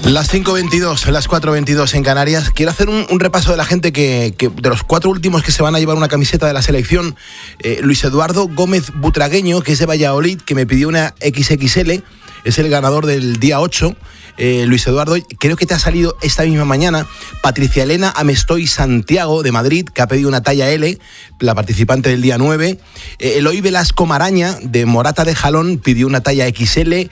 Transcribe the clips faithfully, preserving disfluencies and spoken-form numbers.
Las cinco veintidós, las cuatro veintidós en Canarias. Quiero hacer un, un repaso de la gente que, que, de los cuatro últimos que se van a llevar una camiseta de la selección. Eh, Luis Eduardo Gómez Butragueño, que es de Valladolid, que me pidió una equis equis ele, es el ganador del día ocho. Eh, Luis Eduardo, creo que te ha salido esta misma mañana. Patricia Elena Amestoy Santiago, de Madrid, que ha pedido una talla ele, la participante del día nueve. Eh, Eloy Velasco Maraña, de Morata de Jalón, pidió una talla equis ele,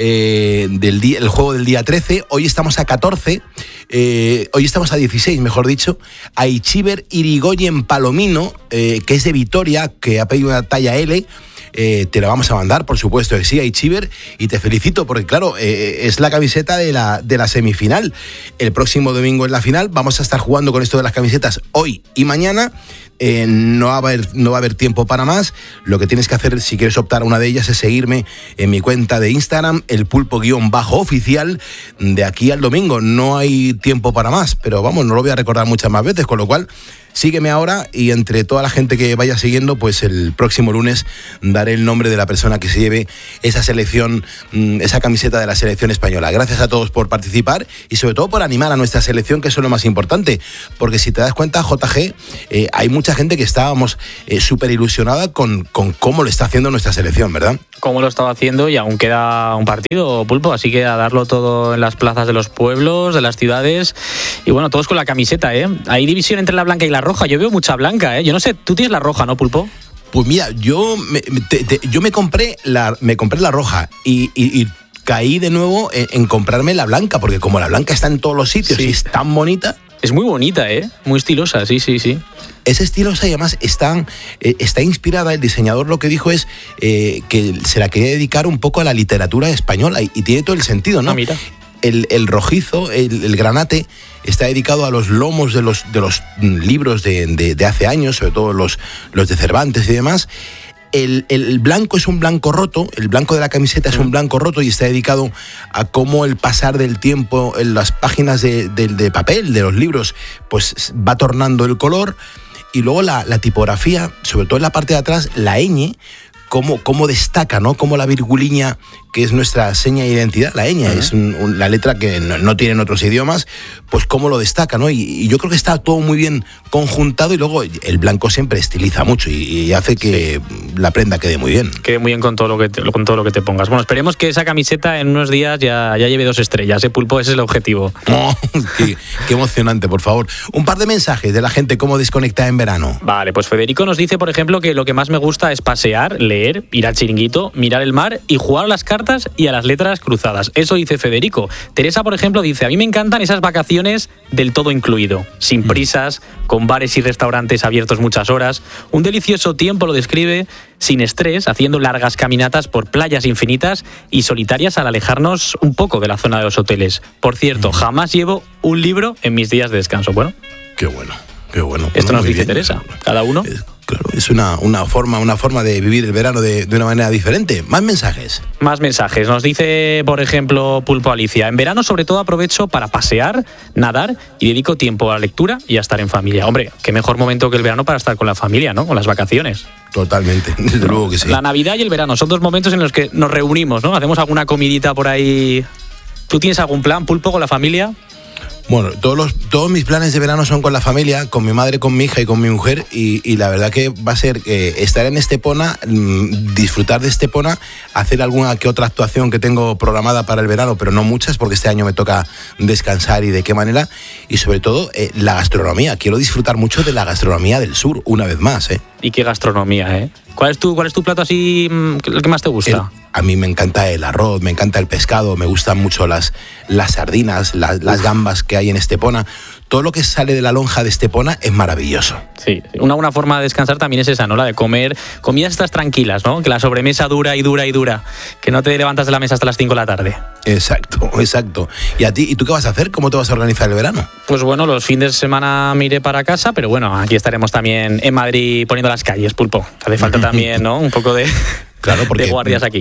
eh, del día, el juego del día trece. Hoy estamos a catorce, eh, hoy estamos a dieciséis, mejor dicho. Aichiber Irigoyen Palomino, eh, que es de Vitoria, que ha pedido una talla ele. Eh, te la vamos a mandar, por supuesto que sí, Aichiber, y te felicito porque claro, eh, es la camiseta de la, de la semifinal. El próximo domingo en la final vamos a estar jugando con esto de las camisetas hoy y mañana. Eh, no, va a haber, no va a haber tiempo para más. Lo que tienes que hacer, si quieres optar a una de ellas, es seguirme en mi cuenta de Instagram, el pulpo-oficial, de aquí al domingo. No hay tiempo para más, pero vamos, no lo voy a recordar muchas más veces, con lo cual sígueme ahora y entre toda la gente que vaya siguiendo, pues el próximo lunes daré el nombre de la persona que se lleve esa selección, esa camiseta de la selección española. Gracias a todos por participar y sobre todo por animar a nuestra selección, que eso es lo más importante, porque si te das cuenta, J G, eh, hay mucha gente que estábamos eh, súper ilusionada con, con cómo lo está haciendo nuestra selección, ¿verdad? Cómo lo estaba haciendo, y aún queda un partido, Pulpo, así que a darlo todo en las plazas de los pueblos, de las ciudades, y bueno, todos con la camiseta, ¿eh? Hay división entre la blanca y la roja. Yo veo mucha blanca, ¿eh? Yo no sé, tú tienes la roja, ¿no, Pulpo? Pues mira, yo me, te, te, yo me compré la me compré la roja y, y, y caí de nuevo en, en comprarme la blanca, porque como la blanca está en todos los sitios, sí, y es tan bonita. Es muy bonita, ¿eh? Muy estilosa, sí, sí, sí. Es estilosa y además está, eh, está inspirada. El diseñador lo que dijo es eh, que se la quería dedicar un poco a la literatura española y, y tiene todo el sentido, ¿no? Ah, mira. El, el rojizo, el, el granate, está dedicado a los lomos de los, de los libros de, de, de hace años, sobre todo los, los de Cervantes y demás. El, el blanco es un blanco roto, el blanco de la camiseta es un blanco roto y está dedicado a cómo el pasar del tiempo en las páginas de, de, de papel de los libros pues va tornando el color. Y luego la, la tipografía, sobre todo en la parte de atrás, la ñ, cómo, cómo destaca, ¿no? Cómo la virguliña, que es nuestra seña de identidad, la ñ, uh-huh. es un, un, la letra que no, no tienen otros idiomas, pues cómo lo destaca, ¿no? Y, y yo creo que está todo muy bien conjuntado y luego el blanco siempre estiliza mucho y, y hace que sí. la prenda quede muy bien. Quede muy bien con todo lo que te, con todo lo que te pongas. Bueno, esperemos que esa camiseta en unos días ya, ya lleve dos estrellas, ¿eh, Pulpo? Ese es el objetivo. Oh, qué, qué emocionante, por favor. Un par de mensajes de la gente, cómo desconectar en verano. Vale, pues Federico nos dice, por ejemplo, que lo que más me gusta es pasear, leer, ir al chiringuito, mirar el mar y jugar a las cartas y a las letras cruzadas. Eso dice Federico. Teresa, por ejemplo, dice, a mí me encantan esas vacaciones del todo incluido, sin prisas, con bares y restaurantes abiertos muchas horas. Un delicioso tiempo, lo describe, sin estrés, haciendo largas caminatas por playas infinitas y solitarias al alejarnos un poco de la zona de los hoteles. Por cierto, jamás llevo un libro en mis días de descanso. Bueno. Qué bueno, qué bueno. Esto bueno, nos dice bien. Teresa. Cada uno. Es, claro, es una, una, forma, una forma de vivir el verano de, de una manera diferente. Más mensajes. Más mensajes. Nos dice, por ejemplo, Pulpo Alicia, en verano sobre todo aprovecho para pasear, nadar y dedico tiempo a la lectura y a estar en familia. Hombre, qué mejor momento que el verano para estar con la familia, ¿no? Con las vacaciones. Totalmente, desde luego que sí. La Navidad y el verano son dos momentos en los que nos reunimos, ¿no? Hacemos alguna comidita por ahí. ¿Tú tienes algún plan, Pulpo, con la familia? Bueno, todos los todos mis planes de verano son con la familia, con mi madre, con mi hija y con mi mujer y, y la verdad que va a ser eh, estar en Estepona, mmm, disfrutar de Estepona, hacer alguna que otra actuación que tengo programada para el verano, pero no muchas porque este año me toca descansar y de qué manera, y sobre todo eh, la gastronomía. Quiero disfrutar mucho de la gastronomía del sur, una vez más, ¿eh? ¿Y qué gastronomía, eh? ¿Cuál es tu, cuál es tu plato así, el que más te gusta? El, a mí me encanta el arroz, me encanta el pescado, me gustan mucho las, las sardinas, las, las gambas que hay en Estepona. Todo lo que sale de la lonja de Estepona es maravilloso. Sí, una, una forma de descansar también es esa, ¿no? La de comer comidas estas tranquilas, ¿no? Que la sobremesa dura y dura y dura. Que no te levantas de la mesa hasta las cinco de la tarde. Exacto, exacto. ¿Y a ti? ¿Y tú qué vas a hacer? ¿Cómo te vas a organizar el verano? Pues bueno, los fines de semana me iré para casa, pero bueno, aquí estaremos también en Madrid poniendo las calles, Pulpo. Hace falta también, ¿no? Un poco de, claro, porque, de guardias aquí.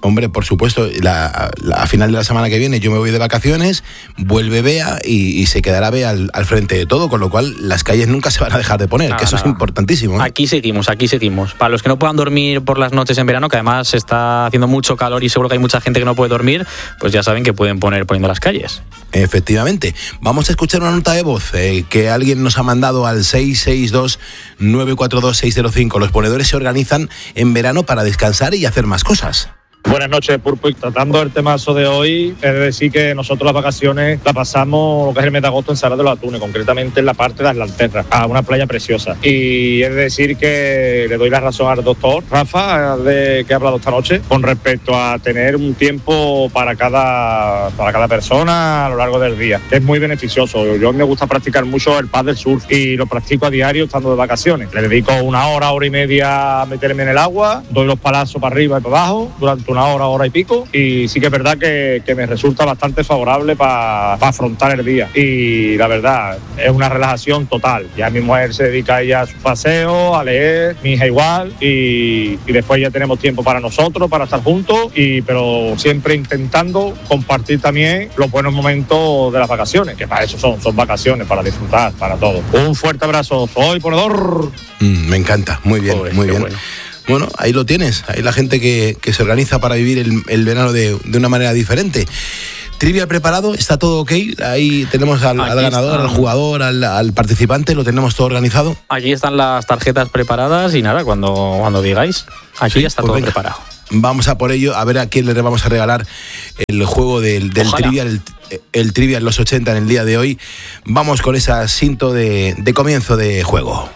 Hombre, por supuesto, la, la, a final de la semana que viene yo me voy de vacaciones, vuelve Bea y, y se quedará Bea al, al frente de todo, con lo cual las calles nunca se van a dejar de poner, nada, que eso nada. Es importantísimo, ¿eh? Aquí seguimos, aquí seguimos. Para los que no puedan dormir por las noches en verano, que además está haciendo mucho calor y seguro que hay mucha gente que no puede dormir, pues ya saben que pueden poner poniendo las calles. Efectivamente. Vamos a escuchar una nota de voz eh, que alguien nos ha mandado al seis seis dos, nueve cuatro dos, seis cero cinco. Los ponedores se organizan en verano para descansar y hacer más cosas. Buenas noches, Pulpo. Tratando el temazo de hoy, es decir que nosotros las vacaciones la pasamos, lo que es el mes de agosto, en Sala de los Atunes, concretamente en la parte de Atlanterra, a una playa preciosa. Y es decir que le doy la razón al doctor Rafa, de que ha hablado esta noche, con respecto a tener un tiempo para cada, para cada persona a lo largo del día. Es muy beneficioso. Yo me gusta practicar mucho el paddle surf y lo practico a diario estando de vacaciones. Le dedico una hora, hora y media a meterme en el agua, doy los palazos para arriba y para abajo durante una hora, hora y pico, y sí que es verdad que, que me resulta bastante favorable para pa afrontar el día. Y la verdad, es una relajación total. Ya mi mujer se dedica a ella a su paseo, a leer, mi hija igual, y, y después ya tenemos tiempo para nosotros, para estar juntos, y pero siempre intentando compartir también los buenos momentos de las vacaciones, que para eso son, son vacaciones, para disfrutar, para todo. Un fuerte abrazo, soy ponedor. Mm, me encanta, muy bien, Joder, muy bien. Bueno. Bueno, ahí lo tienes, ahí la gente que, que se organiza para vivir el, el verano de, de una manera diferente. Trivia preparado, está todo ok, ahí tenemos al, al ganador, está. al jugador, al, al participante, lo tenemos todo organizado. Allí están las tarjetas preparadas y nada, cuando, cuando digáis, aquí sí, ya está pues todo venga. preparado. Vamos a por ello, a ver a quién le vamos a regalar el juego del, del trivia, el, el trivia en los ochenta en el día de hoy. Vamos con ese asinto de, de comienzo de juego.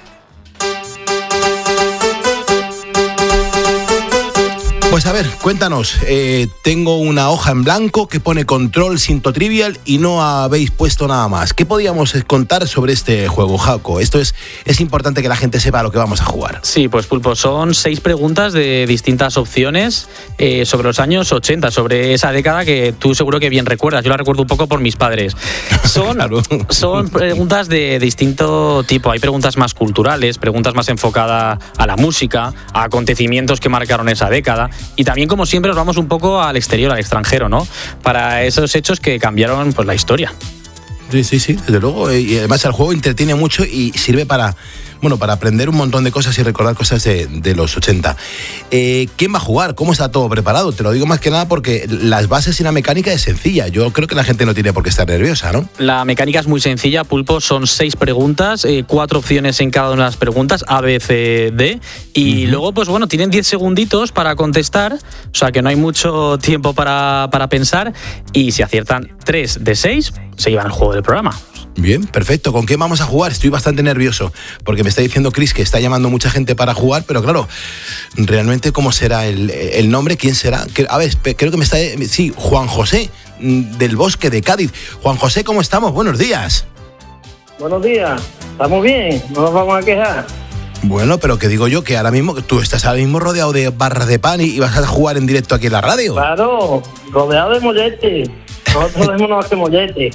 Pues a ver, cuéntanos, eh, tengo una hoja en blanco que pone control Sinto Trivial y no habéis puesto nada más. ¿Qué podíamos contar sobre este juego, Jaco? Esto es, es importante que la gente sepa lo que vamos a jugar. Sí, pues Pulpo, son seis preguntas de distintas opciones eh, sobre los años ochenta, sobre esa década que tú seguro que bien recuerdas. Yo la recuerdo un poco por mis padres. Son, claro. son preguntas de distinto tipo. Hay preguntas más culturales, preguntas más enfocadas a la música, a acontecimientos que marcaron esa década. Y también, como siempre, nos vamos un poco al exterior, al extranjero, ¿no? Para esos hechos que cambiaron pues la historia. Sí, sí, sí, desde luego. Y además el juego entretiene mucho y sirve para, bueno, para aprender un montón de cosas y recordar cosas de, de los ochenta. Eh, ¿Quién va a jugar? ¿Cómo está todo preparado? Te lo digo más que nada porque las bases y la mecánica es sencilla. Yo creo que la gente no tiene por qué estar nerviosa, ¿no? La mecánica es muy sencilla, Pulpo. Son seis preguntas, eh, cuatro opciones en cada una de las preguntas, A, B, C, D. Y uh-huh. luego, pues bueno, tienen diez segunditos para contestar. O sea que no hay mucho tiempo para, para pensar. Y si aciertan tres de seis, se llevan el juego del programa. Bien, perfecto. ¿Con qué vamos a jugar? Estoy bastante nervioso porque me está diciendo Chris que está llamando mucha gente para jugar, pero claro, realmente ¿cómo será el, el nombre? ¿Quién será? A ver, creo que me está... Sí, Juan José, del Bosque de Cádiz. Juan José, ¿cómo estamos? Buenos días. Buenos días. ¿Estamos bien? No nos vamos a quejar. Bueno, pero que digo yo que ahora mismo, tú estás ahora mismo rodeado de barras de pan y, y vas a jugar en directo aquí en la radio. Claro, rodeado de molletes. Nosotros tenemos más que molletes.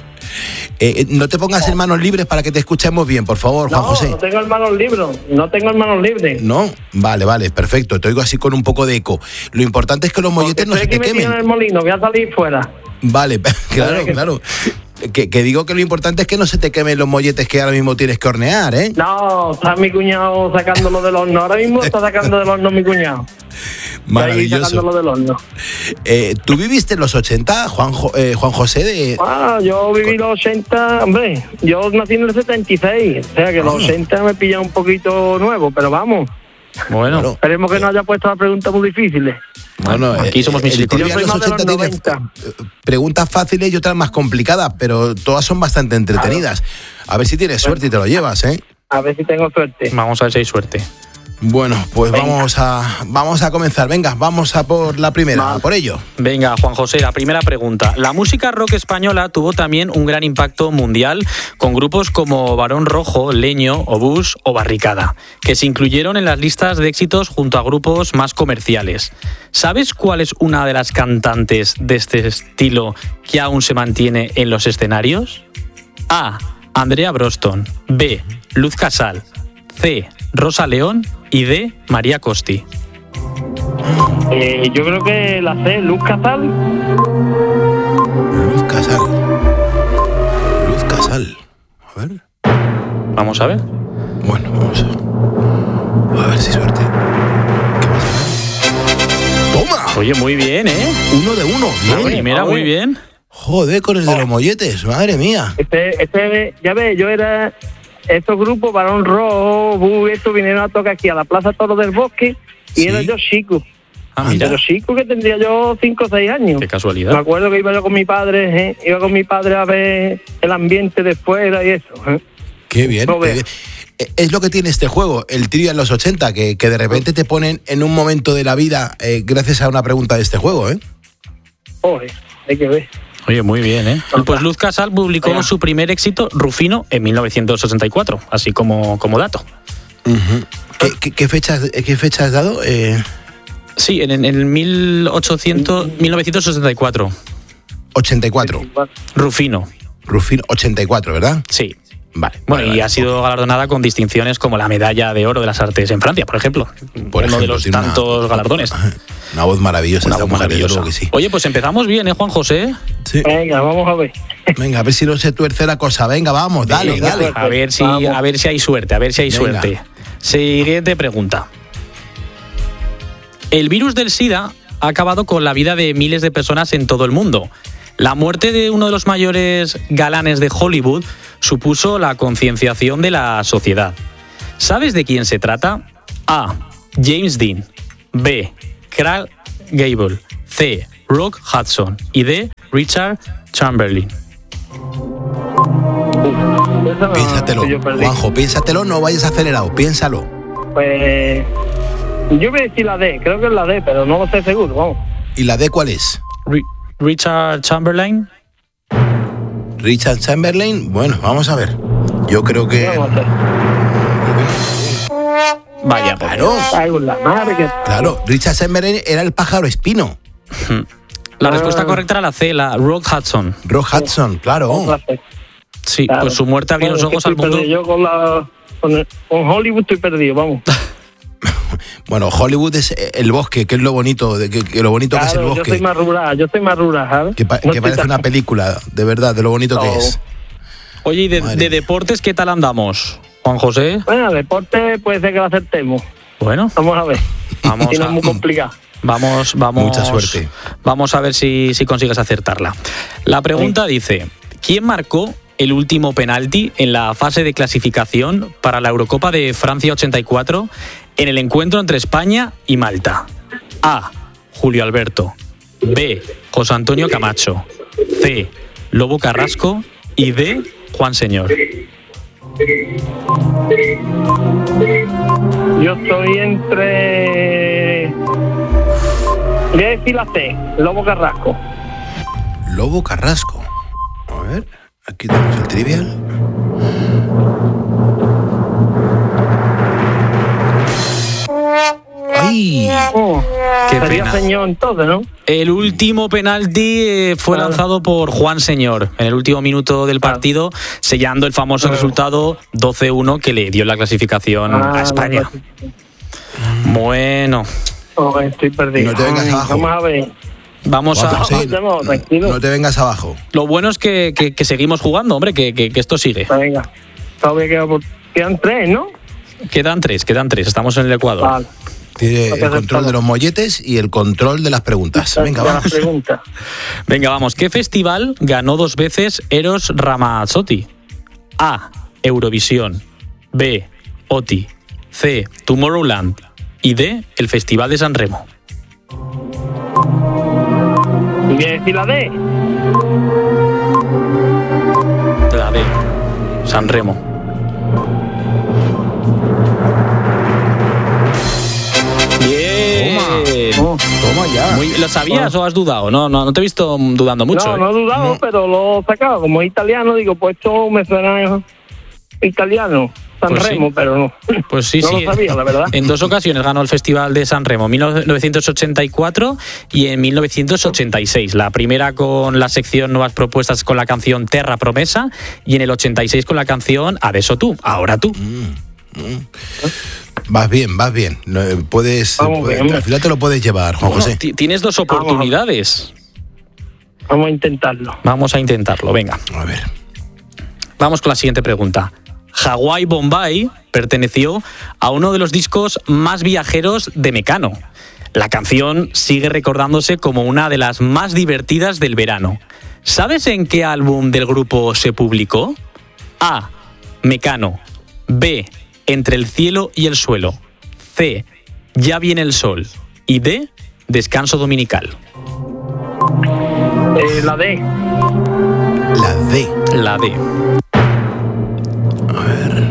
Eh, no te pongas en manos libres para que te escuchemos bien, por favor, Juan no, José. No, tengo en manos libres, no tengo en manos libres. No, vale, vale, perfecto. Te oigo así con un poco de eco. Lo importante es que los molletes no se te quemen. En el molino, voy a salir fuera. Vale, claro, claro. Que, que digo que lo importante es que no se te quemen los molletes que ahora mismo tienes que hornear, ¿eh? No, está mi cuñado sacándolo del horno. Ahora mismo está sacando del horno mi cuñado. Maravilloso. Sacándolo del horno. Eh, ¿Tú viviste en los ochenta, Juan, eh, Juan José? De... Ah, yo viví los ochenta, hombre, yo nací en el setenta y seis, o sea que ah. los ochenta me pilla un poquito nuevo, pero vamos. Bueno. Claro. Esperemos que no haya puesto las preguntas muy difíciles. Bueno, aquí somos misericordios. Los ochenta tiene preguntas fáciles y otras más complicadas, pero todas son bastante entretenidas. A ver si tienes suerte y te lo llevas, ¿eh? A ver si tengo suerte. Vamos a ver si hay suerte. Bueno, pues Venga. vamos a vamos a comenzar. Venga, vamos a por la primera, vale. a por ello. Venga, Juan José, la primera pregunta. La música rock española tuvo también un gran impacto mundial con grupos como Barón Rojo, Leño, Obús o Barricada, que se incluyeron en las listas de éxitos junto a grupos más comerciales. ¿Sabes cuál es una de las cantantes de este estilo que aún se mantiene en los escenarios? A. Andrea Broston. B. Luz Casal. C. Rosa León y D. María Costi. Eh, yo creo que la C, Luz Casal. Luz Casal. Luz Casal. A ver. Vamos a ver. Bueno, vamos a... A ver si suerte. ¿Qué pasa? ¡Toma! Oye, muy bien, ¿eh? Uno de uno. La Bien. primera, muy bien. Joder, con el de los molletes. Madre mía. Este, este, ya ves, yo era... Estos grupos, Barón Rojo, Bu, esto vinieron a tocar aquí a la Plaza Toro del Bosque y Sí. era yo chico. Ah, mira. Pero chico que tendría yo cinco o seis años. Qué Me casualidad. acuerdo que iba yo con mi padre, ¿eh? Iba con mi padre a ver el ambiente de fuera y eso. ¿eh? Qué bien. No qué veas. bien. Eh, Es lo que tiene este juego, el trío en los ochenta, que, que de repente te ponen en un momento de la vida eh, gracias a una pregunta de este juego, ¿eh? Joder, hay que ver. Oye, muy bien, ¿eh? Pues Luz Casal publicó Venga. su primer éxito, Rufino, en mil novecientos ochenta y cuatro, así como, como dato. Ujú. ¿Qué, qué, qué fecha, ¿Qué fecha has dado? Eh, Sí, en, en el mil ochocientos, mil novecientos ochenta y cuatro. ochenta y cuatro. Rufino, Rufino, ochenta y cuatro, ¿verdad? sí. Vale. Bueno, vale, y vale. ha sido galardonada con distinciones como la Medalla de Oro de las Artes en Francia, por ejemplo. Por Uno de ejemplo, los tiene una- tantos galardones. Una voz maravillosa Una esta voz mujer, desde maravillosa. luego que sí. Oye, pues empezamos bien, ¿eh, Juan José? Sí. Venga, vamos a ver. Venga, a ver si no se tuerce la cosa. Venga, vamos, dale, Venga, dale. A ver si, Vamos. a ver si hay suerte, a ver si hay Venga. suerte. Siguiente pregunta. El virus del SIDA ha acabado con la vida de miles de personas en todo el mundo. La muerte de uno de los mayores galanes de Hollywood supuso la concienciación de la sociedad. ¿Sabes de quién se trata? A. James Dean. B. Clark Gable. C. Rock Hudson. Y D. Richard Chamberlain. Eso no- Piénsatelo, que yo perdí. Juanjo, piénsatelo, no vayas acelerado, piénsalo. Pues yo voy a decir la D, creo que es la D, pero no lo sé seguro, vamos. ¿Y la D cuál es? Ri- Richard Chamberlain. Richard Chamberlain. Bueno, vamos a ver. Yo creo que... Vamos a hacer. Vaya, pues. Claro, Cago en la madre que... claro. Richard Chamberlain era el pájaro espino. La respuesta correcta era la C, la Rock Hudson. Rock Hudson, claro. Otra vez. Sí, Claro. pues su muerte abrió Bueno, los es que ojos al estoy mundo. perdido. Yo con, la, con, el- con Hollywood estoy perdido, vamos. Bueno, Hollywood es el bosque, que es lo bonito, de que, que lo bonito que es el Claro, yo bosque. soy más rural, yo soy más rural, ¿sabes? Que, pa- No que estoy parece tan- una película, de verdad, de lo bonito que No. es. Oye, ¿y de, Madre de mía. deportes qué tal andamos, Juan José? Bueno, deporte puede ser que lo acertemos. Bueno, Vamos a ver. Vamos Si no a- es muy complicado. vamos, vamos. Mucha suerte. Vamos a ver si, si consigues acertarla. La pregunta dice: ¿quién marcó el último penalti en la fase de clasificación para la Eurocopa de Francia ochenta y cuatro en el encuentro entre España y Malta? A. Julio Alberto. B. José Antonio Camacho. C. Lobo Carrasco. Y D. Juan Señor. Yo estoy entre... Voy a decir la C, Lobo Carrasco. Lobo Carrasco. A ver, aquí tenemos el trivial. ¡Ay! Oh, Qué sería pena. señor entonces, ¿no? El último penalti eh, fue Claro. lanzado por Juan Señor en el último minuto del Claro. partido, sellando el famoso Claro. resultado doce uno que le dio la clasificación Ah, a España. no, Bueno, Oh, estoy perdido. No te vengas Ay, abajo. Vamos a ver. vamos Juan a... José, no, no, tranquilo. no te vengas abajo. Lo bueno es que, que- que seguimos jugando, hombre, que, que- que esto sigue. Venga. Todavía queda por- quedan tres, ¿no? Quedan tres, quedan tres, estamos en el Ecuador. Vale. Tiene No te el control aceptamos. de los molletes y el control de las preguntas. Venga, Ya vamos. las preguntas. Venga, vamos. ¿Qué festival ganó dos veces Eros Ramazzotti? A. Eurovisión. B. OTI. C. Tomorrowland. Y D. El Festival de San Remo. Voy a decir la D. La D. San Remo. Bien. Oh. Toma ya. Muy- ¿Lo sabías o has dudado? No, no, no te he visto dudando mucho. No, ¿eh? no he dudado, pero lo he sacado. Como es italiano, digo, pues esto me suena italiano. San Pues sí. Remo, pero no. Pues sí, no sí. lo sabía, la verdad. En dos ocasiones ganó el Festival de San Remo, en mil novecientos ochenta y cuatro y en mil novecientos ochenta y seis. La primera con la sección Nuevas Propuestas con la canción Terra Promesa y en el ochenta y seis con la canción Adesso tú, ahora tú. Vas bien, vas bien. No, puedes, Vamos puedes bien. al final te lo puedes llevar, Juan Bueno, José. ti- tienes dos oportunidades. Vamos a intentarlo. Vamos a intentarlo, venga. A ver. Vamos con la siguiente pregunta. Hawaii Bombay perteneció a uno de los discos más viajeros de Mecano. La canción sigue recordándose como una de las más divertidas del verano. ¿Sabes en qué álbum del grupo se publicó? A. Mecano. B. Entre el cielo y el suelo. C. Ya viene el sol. Y D. Descanso dominical. Eh, la D. La D. La D. A ver.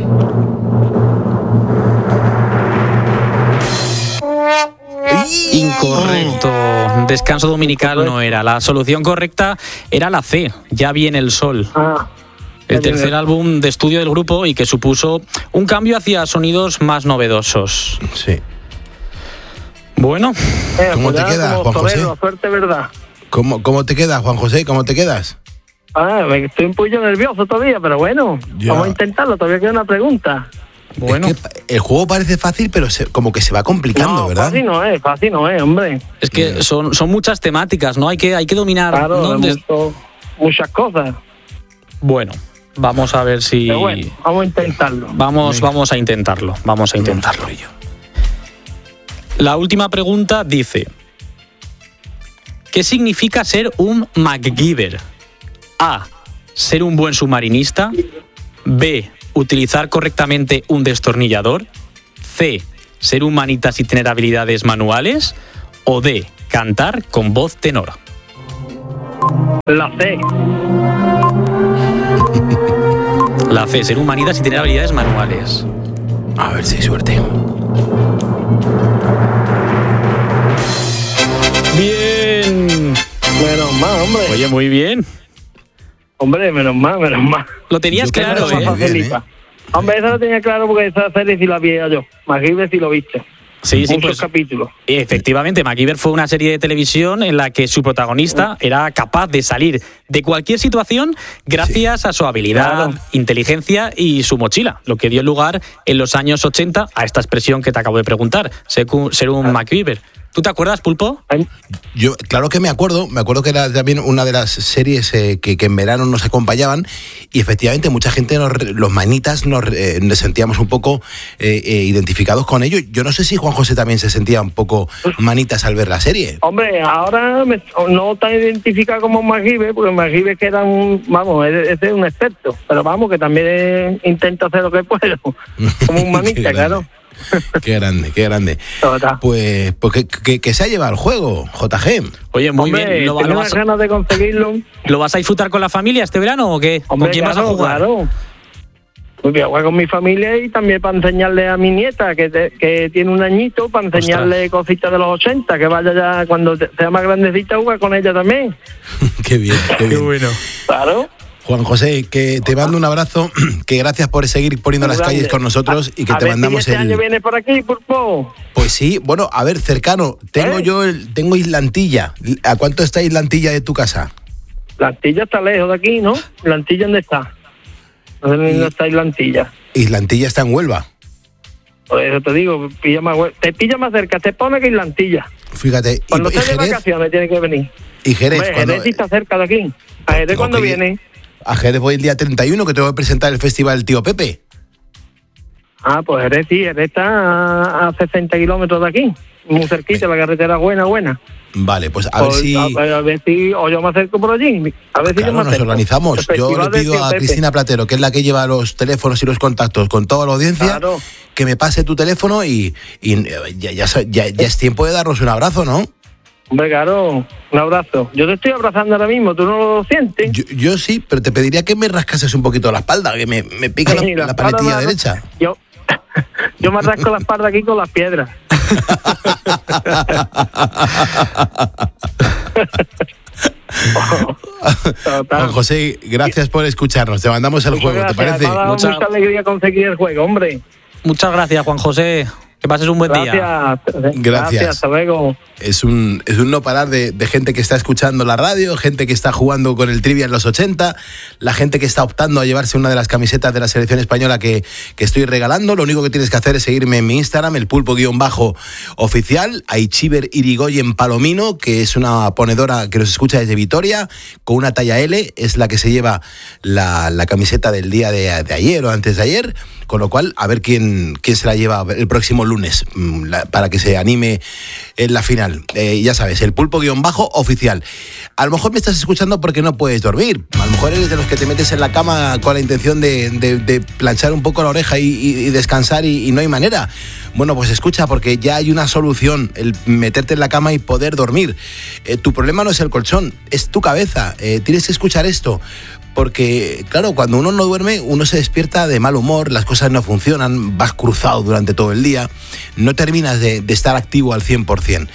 Incorrecto. Descanso dominical no era. La solución correcta era la C. Ya viene el sol. Ah, El ya viene tercer el- álbum de estudio del grupo y que supuso un cambio hacia sonidos más novedosos. Sí. Bueno, Eh, ¿Cómo te cuidado, queda, como Juan José? torero, suerte, ¿verdad? ¿Cómo, ¿Cómo te quedas, Juan José? ¿Cómo te quedas? Ah, me- estoy un poquillo nervioso todavía, pero bueno, Ya. vamos a intentarlo. Todavía queda una pregunta. bueno. Es que el juego parece fácil, pero se- como que se va complicando, no, ¿verdad? fácil no es, fácil no es, hombre. Es que son, son muchas temáticas, ¿no? Hay que, hay que dominar. Claro, ¿no? es Des- mucho- muchas cosas. Bueno, vamos a ver si. Pero bueno, vamos a intentarlo. Vamos, vamos a intentarlo. Vamos a intentarlo. La última pregunta dice: ¿qué significa ser un MacGyver? A. Ser un buen submarinista. B. Utilizar correctamente un destornillador. C. Ser un manitas y tener habilidades manuales. O D. Cantar con voz tenor. La C. La C. Ser un manitas y tener habilidades manuales. A ver si hay suerte. Bien. Menos mal, hombre. Oye, muy bien. Hombre, menos mal, menos mal. Lo tenías Yo creo claro, que ¿eh? más fácil. Facilita. Hombre, eso lo tenía claro porque esa serie sí la vi yo. MacGyver sí lo viste. Sí, sí, Muchos pues capítulos. efectivamente, MacGyver fue una serie de televisión en la que su protagonista era capaz de salir de cualquier situación gracias a su habilidad, Claro. inteligencia y su mochila, lo que dio lugar en los años ochenta a esta expresión que te acabo de preguntar, ser un- ser un MacGyver. ¿Tú te acuerdas, Pulpo? Ay, Yo, claro que me acuerdo, me acuerdo que era también una de las series eh, que, que en verano nos acompañaban y efectivamente mucha gente, nos, re- los manitas, nos, eh, nos sentíamos un poco eh, eh, identificados con ello. Yo no sé si Juan José también se sentía un poco manitas al ver la serie. Hombre, ahora me- no tan identificado como MacGyver, porque MacGyver que era un, vamos, ese es un experto, pero vamos, que también intento hacer lo que puedo, como un Qué manita, grande. claro. Qué grande, qué grande. Total. Pues, pues que, que- que se ha llevado el juego, J G. Oye, muy Hombre, bien. ¿Lo, tengo lo unas vas, ganas de conseguirlo. lo vas a disfrutar con la familia este verano o qué? Hombre, ¿Con quién vas a claro, jugar? Claro. Pues voy a jugar con mi familia y también para enseñarle a mi nieta, que, te- que tiene un añito, para enseñarle cositas de los ochenta, que vaya ya cuando te- sea más grandecita a jugar con ella también. Qué bien, qué bien. bueno. Claro. Juan José, que te mando un abrazo, que gracias por seguir poniendo las Grande. calles con nosotros y que A te ver mandamos si este el... año viene por aquí, Pulpo. Pues sí, bueno, a ver, cercano, tengo ¿Eh? yo, el, tengo Islantilla. ¿A cuánto está Islantilla de tu casa? La Antilla está lejos de aquí, ¿no? ¿La Antilla dónde está? No sé ni dónde está la Antilla. Islantilla está en Huelva. Por eso te digo, pilla más, hue- te pilla más cerca, te pone que la Antilla. Fíjate, y, Cuando y estés de Jerez, vacaciones tiene que venir. y Jerez, Hombre, cuando- Jerez sí está cerca de aquí. ¿A Jerez tengo cuándo que ir. viene? a Jerez voy el día treinta y uno, que te voy a presentar el festival Tío Pepe. Ah, pues Jerez sí, Jerez está a, a sesenta kilómetros de aquí. Muy cerquita, la carretera buena, buena. Vale, pues a ver Pues, si... a, a ver si, o yo me acerco por allí. A ver si yo Claro, me nos acerco. organizamos. El Yo le Festival del pido Tío a Pepe. Cristina Platero, que es la que lleva los teléfonos y los contactos con toda la audiencia, Claro. que me pase tu teléfono y, y, eh, ya, ya, ya- ya es tiempo de darnos un abrazo, ¿no? Hombre, claro, un abrazo. Yo te estoy abrazando ahora mismo, ¿tú no lo sientes? Yo, yo sí, pero te pediría que me rascases un poquito la espalda, que me, me pica la, Sí, la espalda, paletilla ¿no? derecha. Yo, yo me rasco la espalda aquí con las piedras. Total. Juan José, gracias por escucharnos. Te mandamos el Muchas juego, ¿te gracias. parece? Me ha dado Mucha- mucha alegría conseguir el juego, hombre. Muchas gracias, Juan José. Que pases un buen Gracias. día. Gracias. Gracias, hasta luego. Es un, es un no parar de, de gente que está escuchando la radio, gente que está jugando con el trivia en los ochenta, la gente que está optando a llevarse una de las camisetas de la selección española que, que estoy regalando. Lo único que tienes que hacer es seguirme en mi Instagram, el pulpo-oficial, Aichiber Irigoyen Palomino, que es una ponedora que nos escucha desde Vitoria, con una talla L, es la que se lleva la, la camiseta del día de, de ayer o antes de ayer, con lo cual a ver quién, quién se la lleva el próximo lunes, la, para que se anime en la final. Eh, ya sabes, el pulpo-oficial. A lo mejor me estás escuchando porque no puedes dormir. A lo mejor eres de los que te metes en la cama con la intención de, de, de planchar un poco la oreja y, y, y descansar y, y no hay manera. Bueno, pues escucha, porque ya hay una solución, el meterte en la cama y poder dormir. Eh, tu problema no es el colchón, es tu cabeza. Eh, tienes que escuchar esto. Porque, claro, cuando uno no duerme, uno se despierta de mal humor, las cosas no funcionan, vas cruzado durante todo el día, no terminas de, de estar activo al cien por ciento.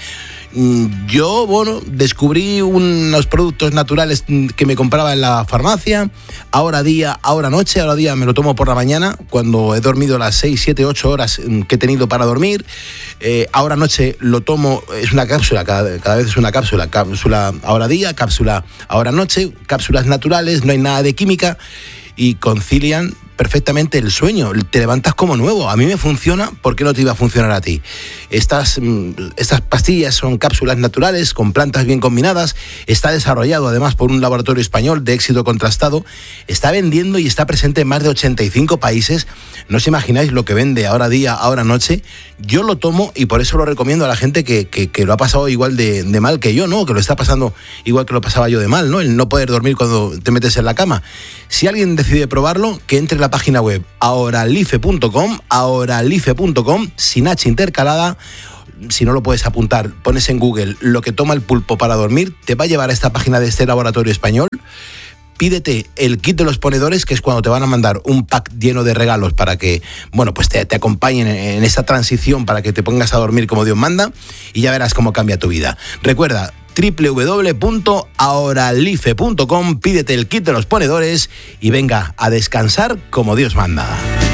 Yo, bueno, descubrí unos productos naturales que me compraba en la farmacia, ahora día, ahora noche, ahora día me lo tomo por la mañana, cuando he dormido las seis, siete, ocho horas que he tenido para dormir, eh, ahora noche lo tomo, es una cápsula, cada, cada vez es una cápsula, cápsula ahora día, cápsula ahora noche, cápsulas naturales, no hay nada de química y concilian perfectamente el sueño, te levantas como nuevo. A mí me funciona, ¿por qué no te iba a funcionar a ti? Estas, estas pastillas son cápsulas naturales con plantas bien combinadas, está desarrollado además por un laboratorio español de éxito contrastado, está vendiendo y está presente en más de ochenta y cinco países. No os imagináis lo que vende ahora día, ahora noche. Yo lo tomo y por eso lo recomiendo a la gente que, que, que lo ha pasado igual de, de mal que yo, ¿no? Que lo está pasando igual que lo pasaba yo de mal, ¿no? El no poder dormir cuando te metes en la cama. Si alguien decide probarlo, que entre en la página web ahoralife punto com, ahoralife punto com, sin H intercalada. Si no lo puedes apuntar, pones en Google lo que toma el pulpo para dormir, te va a llevar a esta página de este laboratorio español. Pídete el kit de los ponedores, que es cuando te van a mandar un pack lleno de regalos para que, bueno, pues te, te acompañen en esta transición para que te pongas a dormir como Dios manda y ya verás cómo cambia tu vida. Recuerda, doble u doble u doble u punto ahoralife punto com, pídete el kit de los ponedores y venga a descansar como Dios manda.